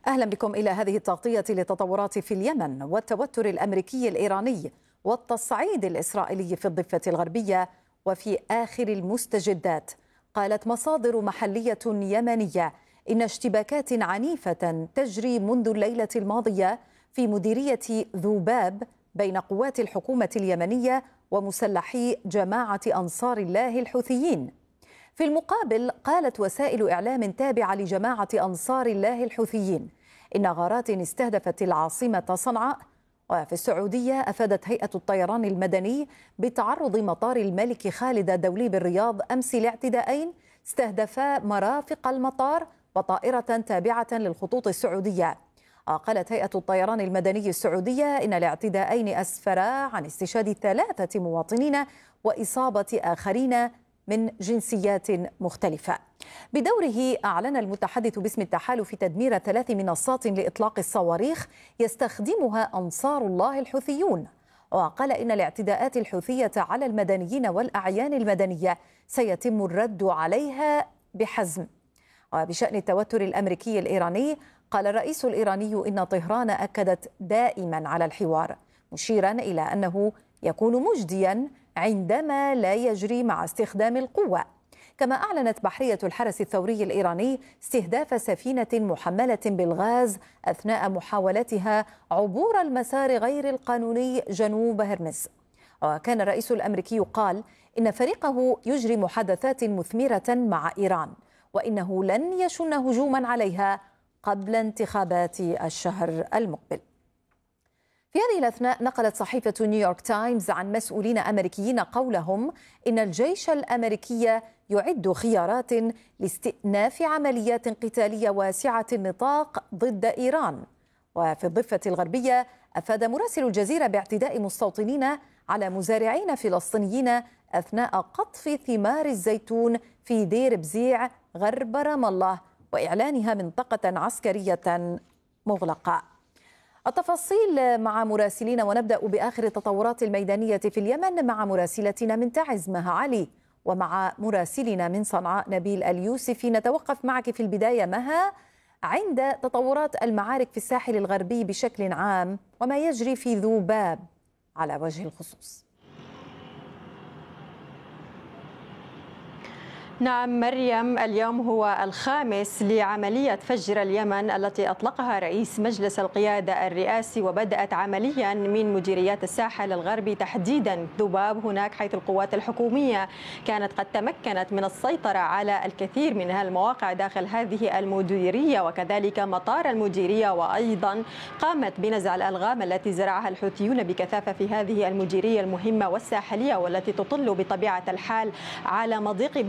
أهلا بكم إلى هذه التغطية للتطورات في اليمن والتوتر الأمريكي الإيراني والتصعيد الإسرائيلي في الضفة الغربية وفي آخر المستجدات. قالت مصادر محلية يمنية إن اشتباكات عنيفة تجري منذ الليلة الماضية في مديرية ذوباب بين قوات الحكومة اليمنية ومسلحي جماعة أنصار الله الحوثيين. في المقابل قالت وسائل إعلام تابعة لجماعة أنصار الله الحوثيين إن غارات استهدفت العاصمة صنعاء. وفي السعودية أفادت هيئة الطيران المدني بتعرض مطار الملك خالد الدولي بالرياض أمس لاعتداءين استهدفا مرافق المطار وطائرة تابعة للخطوط السعودية. قالت هيئة الطيران المدني السعودية إن الاعتداءين أسفرا عن استشهاد 3 مواطنين وإصابة آخرين من جنسيات مختلفة. بدوره أعلن المتحدث باسم التحالف تدمير 3 منصات لإطلاق الصواريخ يستخدمها أنصار الله الحوثيون، وقال إن الاعتداءات الحوثية على المدنيين والأعيان المدنية سيتم الرد عليها بحزم. وبشأن التوتر الأمريكي الإيراني، قال الرئيس الإيراني إن طهران أكدت دائما على الحوار، مشيرا إلى أنه يكون مجديا عندما لا يجري مع استخدام القوة. كما أعلنت بحرية الحرس الثوري الإيراني استهداف سفينة محملة بالغاز أثناء محاولتها عبور المسار غير القانوني جنوب هرمز. وكان الرئيس الأمريكي قال إن فريقه يجري محادثات مثمرة مع إيران وإنه لن يشن هجوما عليها قبل انتخابات الشهر المقبل. في هذه الأثناء نقلت صحيفة نيويورك تايمز عن مسؤولين أمريكيين قولهم إن الجيش الأمريكي يعد خيارات لاستئناف عمليات قتالية واسعة النطاق ضد إيران. وفي الضفة الغربية أفاد مراسل الجزيرة باعتداء مستوطنين على مزارعين فلسطينيين أثناء قطف ثمار الزيتون في دير بزيع غرب رام الله وإعلانها منطقة عسكرية مغلقة. التفاصيل مع مراسلين، ونبدأ بآخر التطورات الميدانية في اليمن مع مراسلتنا من تعز مها علي ومع مراسلنا من صنعاء نبيل اليوسفي. نتوقف معك في البداية مها عند تطورات المعارك في الساحل الغربي بشكل عام وما يجري في ذوباب على وجه الخصوص. نعم مريم، اليوم هو الخامس لعملية فجر اليمن التي أطلقها رئيس مجلس القيادة الرئاسي، وبدأت عمليا من مديريات الساحل الغربي تحديدا ذوباب هناك، حيث القوات الحكومية كانت قد تمكنت من السيطرة على الكثير من المواقع داخل هذه المديرية وكذلك مطار المديرية، وأيضا قامت بنزع الألغام التي زرعها الحوثيون بكثافة في هذه المديرية المهمة والساحلية والتي تطل بطبيعة الحال على مضيق